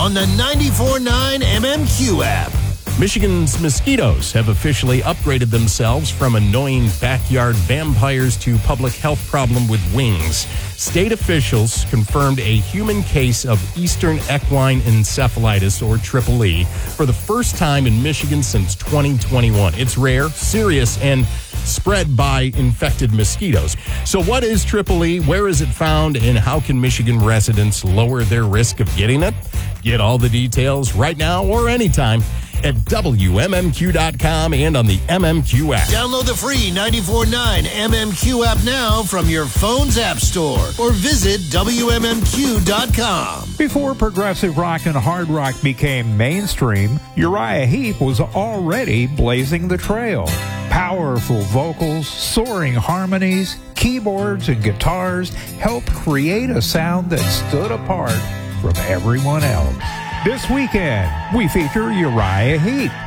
on the 94.9 MMQ app. Michigan's mosquitoes have officially upgraded themselves from annoying backyard vampires to public health problem with wings. State officials confirmed a human case of Eastern equine encephalitis, or EEE, for the first time in Michigan since 2021. It's rare, serious, and spread by infected mosquitoes. So what is EEE? Where is it found? And how can Michigan residents lower their risk of getting it? Get all the details right now or anytime at WMMQ.com and on the MMQ app. Download the free 94.9 MMQ app now from your phone's app store or visit WMMQ.com. Before progressive rock and hard rock became mainstream, Uriah Heep was already blazing the trail. Powerful vocals, soaring harmonies, keyboards, and guitars helped create a sound that stood apart from everyone else. This weekend, we feature Uriah Heep.